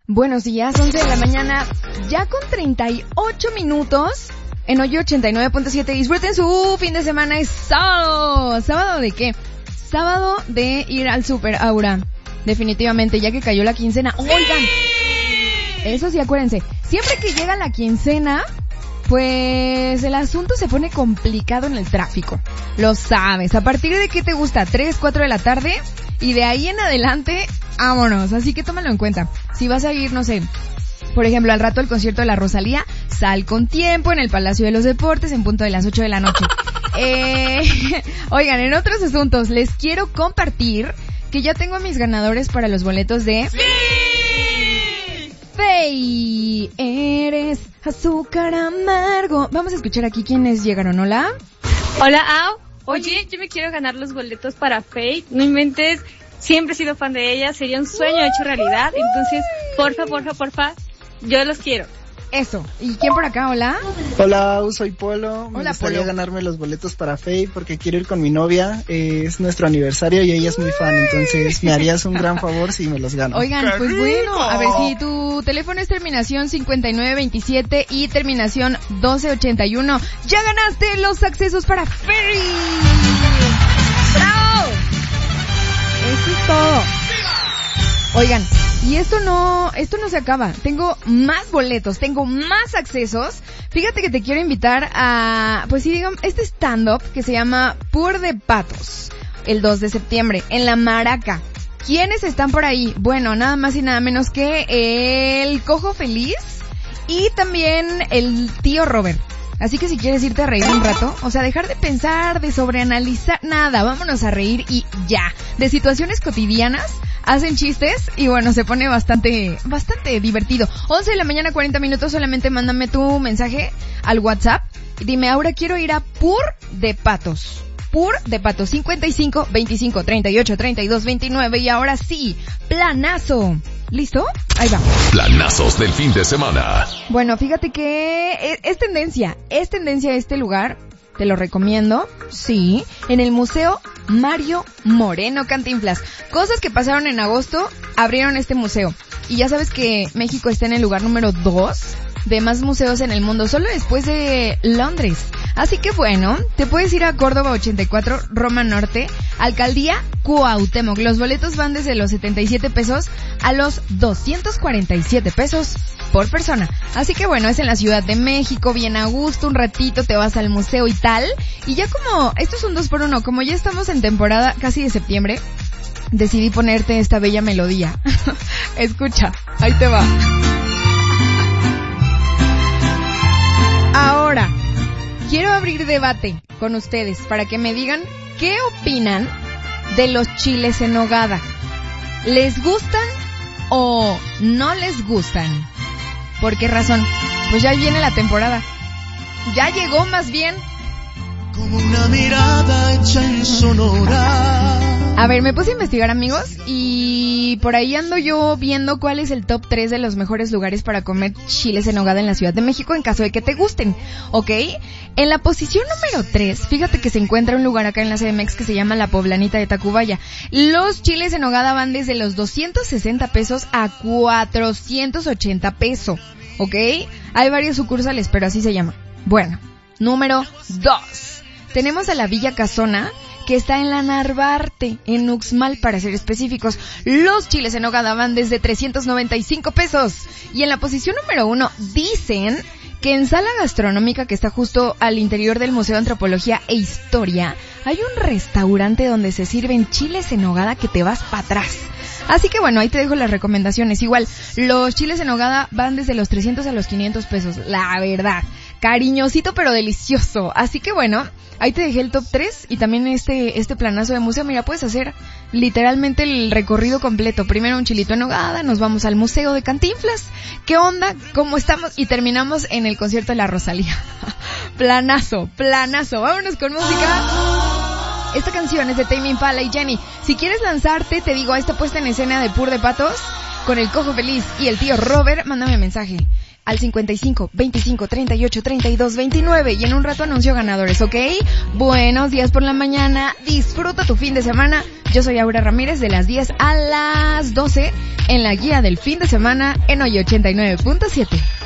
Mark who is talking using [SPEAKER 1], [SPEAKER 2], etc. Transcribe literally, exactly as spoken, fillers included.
[SPEAKER 1] Buenos días, once de la mañana, ya con treinta y ocho minutos, en Hoy ochenta y nueve punto siete. Disfruten su fin de semana, es sábado. ¿Sábado de qué? Sábado de ir al Super Aura. Definitivamente, ya que cayó la quincena. Oigan, eso sí, acuérdense, siempre que llega la quincena, pues el asunto se pone complicado en el tráfico. Lo sabes, ¿a partir de qué te gusta? ¿tres, cuatro de la tarde? Y de ahí en adelante, vámonos. Así que tómalo en cuenta. Si vas a ir, no sé, por ejemplo, al rato al concierto de la Rosalía, sal con tiempo en el Palacio de los Deportes en punto de las ocho de la noche. eh, oigan, en otros asuntos, les quiero compartir que ya tengo a mis ganadores para los boletos de... ¡Sí! Fey, eres azúcar amargo. Vamos a escuchar aquí quiénes llegaron. Hola.
[SPEAKER 2] Hola, Au. Oye, yo me quiero ganar los boletos para Fate. No inventes, siempre he sido fan de ella. Sería un sueño hecho realidad. Entonces, porfa, porfa, porfa, yo los quiero.
[SPEAKER 1] Eso. ¿Y quién por acá? Hola.
[SPEAKER 3] Hola, soy Polo. Me
[SPEAKER 1] Hola,
[SPEAKER 3] gustaría
[SPEAKER 1] Polo.
[SPEAKER 3] ganarme los boletos para Fate porque quiero ir con mi novia. Eh, es nuestro aniversario y ella es muy fan. Entonces, me harías un gran favor si me los gano.
[SPEAKER 1] Oigan, pues bueno, a ver, si tu teléfono es terminación cincuenta y nueve veintisiete y terminación doce ochenta y uno, ya ganaste los accesos para Ferry. ¡Bravo! Eso es todo. Oigan, y esto no, esto no se acaba. Tengo más boletos, tengo más accesos. Fíjate que te quiero invitar a, pues sí, digamos, este stand-up que se llama Pur de Patos, el dos de septiembre, en La Maraca. ¿Quiénes están por ahí? Bueno, nada más y nada menos que el Cojo Feliz y también el tío Robert. Así que si quieres irte a reír un rato, o sea, dejar de pensar, de sobreanalizar, nada, vámonos a reír y ya. De situaciones cotidianas, hacen chistes y bueno, se pone bastante, bastante divertido. once de la mañana, cuarenta minutos, solamente mándame tu mensaje al WhatsApp y dime, ahora quiero ir a Pur de Patos. Pur de Patos, cincuenta y cinco, veinticinco, treinta y ocho, treinta y dos, veintinueve y ahora sí, planazo. ¿Listo? Ahí va.
[SPEAKER 4] Planazos del fin de semana.
[SPEAKER 1] Bueno, fíjate que es, es tendencia, es tendencia este lugar, te lo recomiendo, sí, en el Museo Mario Moreno Cantinflas. Cosas que pasaron en agosto, abrieron este museo. Y ya sabes que México está en el lugar número dos de más museos en el mundo, solo después de Londres. Así que bueno, te puedes ir a Córdoba ochenta y cuatro, Roma Norte, Alcaldía Cuauhtémoc. Los boletos van desde los setenta y siete pesos a los doscientos cuarenta y siete pesos por persona. Así que bueno, es en la Ciudad de México, bien a gusto, un ratito te vas al museo y tal. Y ya como, esto es un dos por uno, como ya estamos en temporada casi de septiembre, decidí ponerte esta bella melodía. Escucha, ahí te va. Ahora, quiero abrir debate con ustedes para que me digan qué opinan de los chiles en nogada. ¿Les gustan o no les gustan? ¿Por qué razón? Pues ya viene la temporada. Ya llegó más bien.
[SPEAKER 5] Como una mirada hecha en Sonora.
[SPEAKER 1] A ver, me puse a investigar, amigos, y por ahí ando yo viendo cuál es el top tres de los mejores lugares para comer chiles en nogada en la Ciudad de México en caso de que te gusten, ¿ok? En la posición número tres, fíjate que se encuentra un lugar acá en la C D M X que se llama La Poblanita de Tacubaya. Los chiles en nogada van desde los doscientos sesenta pesos a cuatrocientos ochenta pesos, ¿ok? Hay varios sucursales, pero así se llama. Bueno, número dos. Tenemos a la Villa Casona, que está en la Narvarte, en Uxmal para ser específicos. Los chiles en nogada van desde trescientos noventa y cinco pesos. Y en la posición número uno dicen que en Sala Gastronómica, que está justo al interior del Museo de Antropología e Historia, hay un restaurante donde se sirven chiles en nogada que te vas para atrás. Así que bueno, ahí te dejo las recomendaciones. Igual, los chiles en nogada van desde los trescientos a los quinientos pesos, la verdad. Cariñosito pero delicioso. Así que bueno, ahí te dejé el top tres y también este este planazo de museo. Mira, puedes hacer literalmente el recorrido completo. Primero un chilito en nogada, nos vamos al Museo de Cantinflas. ¿Qué onda? ¿Cómo estamos? Y terminamos en el concierto de la Rosalía. Planazo, planazo. Vámonos con música. Esta canción es de Tame Impala y Jenny. Si quieres lanzarte, te digo, a esta puesta en escena de Pur de Patos con el Cojo Feliz y el tío Robert, mándame mensaje al cincuenta y cinco, veinticinco, treinta y ocho, treinta y dos, veintinueve y en un rato anuncio ganadores, ¿ok? Buenos días por la mañana, disfruta tu fin de semana. Yo soy Aura Ramírez, de las diez a las doce en la guía del fin de semana en Hoy ochenta y nueve punto siete.